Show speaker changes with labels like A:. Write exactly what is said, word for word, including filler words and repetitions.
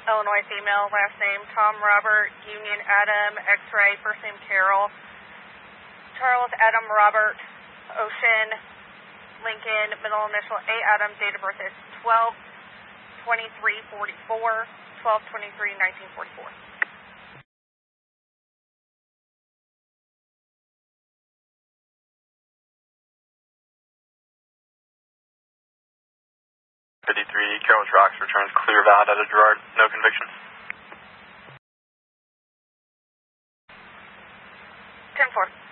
A: Illinois female, last name Tom Robert, Union Adam, X-ray, first name Carol, Charles Adam Robert, Ocean, Lincoln, middle initial A Adam, date of birth is twelve twenty-three forty-four, twelve twenty-three nineteen forty-four.
B: fifty-three, Carroll's Rocks returns clear valid out of Gerard, no convictions.
A: ten four.